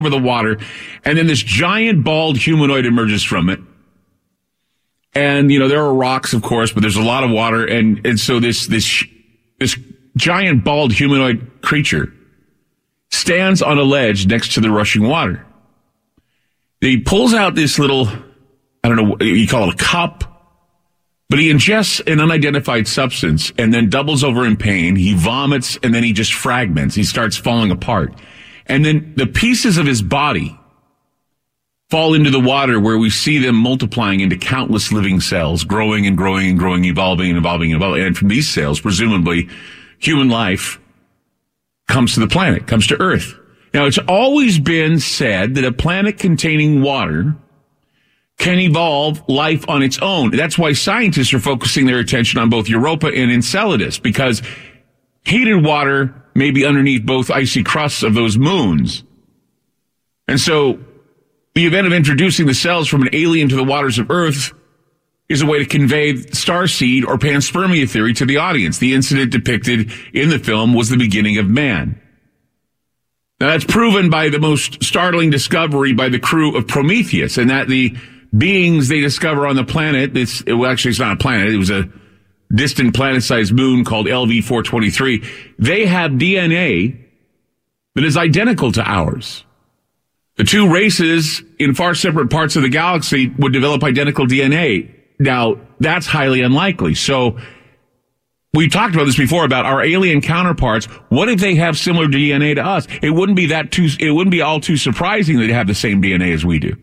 over the water, and then this giant bald humanoid emerges from it. And, there are rocks, of course, but there's a lot of water. And so this giant bald humanoid creature stands on a ledge next to the rushing water. He pulls out this little, I don't know, you call it a cup, but he ingests an unidentified substance and then doubles over in pain. He vomits and then he just fragments. He starts falling apart. And then the pieces of his body fall into the water where we see them multiplying into countless living cells, growing and growing and growing, evolving and evolving and evolving. And from these cells, presumably, human life comes to the planet, comes to Earth. Now, it's always been said that a planet containing water can evolve life on its own. That's why scientists are focusing their attention on both Europa and Enceladus, because heated water may be underneath both icy crusts of those moons. And so the event of introducing the cells from an alien to the waters of Earth is a way to convey starseed or panspermia theory to the audience. The incident depicted in the film was the beginning of man. Now, that's proven by the most startling discovery by the crew of Prometheus, and that the beings they discover on the planet, it's not a planet, it was a distant planet-sized moon called LV-423. They have DNA that is identical to ours. The two races in far separate parts of the galaxy would develop identical DNA. Now, that's highly unlikely. So we talked about this before about our alien counterparts. What if they have similar DNA to us? It wouldn't be all too surprising that they have the same DNA as we do.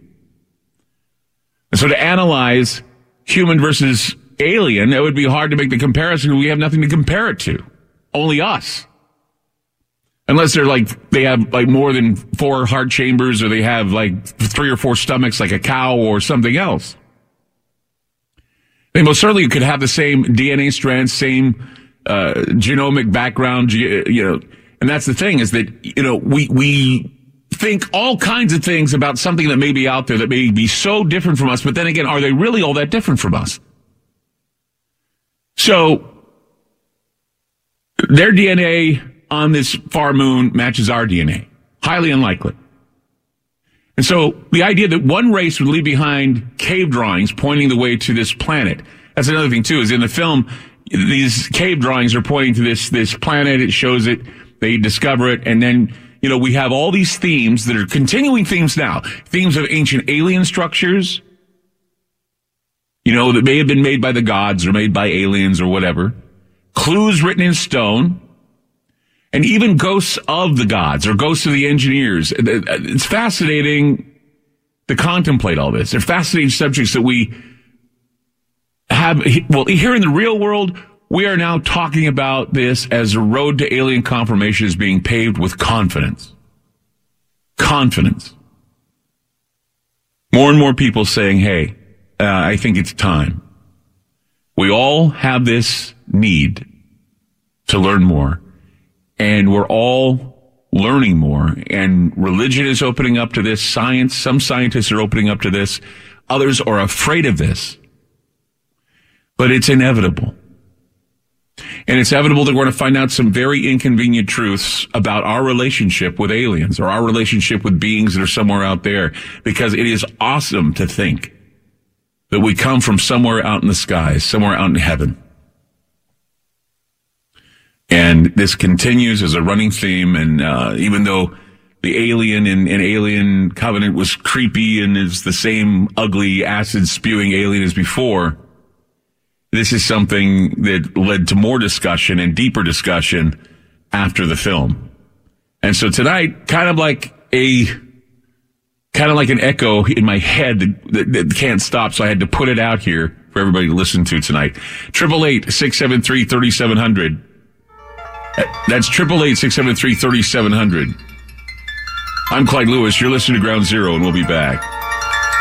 And so to analyze human versus alien, it would be hard to make the comparison. We have nothing to compare it to. Only us. Unless they have more than 4 heart chambers, or they have 3 or 4 stomachs like a cow or something else. They most certainly could have the same DNA strands, same genomic background, and that's the thing is that, we think all kinds of things about something that may be out there that may be so different from us, but then again, are they really all that different from us? So their DNA on this far moon matches our DNA. Highly unlikely. And so the idea that one race would leave behind cave drawings pointing the way to this planet. That's another thing, too, is in the film, these cave drawings are pointing to this planet. It shows it. They discover it. And then, we have all these themes that are continuing themes now. Themes of ancient alien structures, that may have been made by the gods or made by aliens or whatever. Clues written in stone. And even ghosts of the gods or ghosts of the engineers. It's fascinating to contemplate all this. They're fascinating subjects that we have. Well, here in the real world, we are now talking about this as a road to alien confirmation is being paved with confidence. Confidence. More and more people saying, hey, I think it's time. We all have this need to learn more. And we're all learning more, and religion is opening up to this. Science, some scientists are opening up to this. Others are afraid of this. But it's inevitable. And it's inevitable that we're going to find out some very inconvenient truths about our relationship with aliens or our relationship with beings that are somewhere out there, because it is awesome to think that we come from somewhere out in the skies, somewhere out in heaven. And this continues as a running theme, and even though the alien in Alien Covenant was creepy and is the same ugly, acid-spewing alien as before, this is something that led to more discussion and deeper discussion after the film. And so tonight, kind of like an echo in my head that can't stop, so I had to put it out here for everybody to listen to tonight. 888-673-3700. That's 888-673-3700. I'm Clyde Lewis. You're listening to Ground Zero, and we'll be back.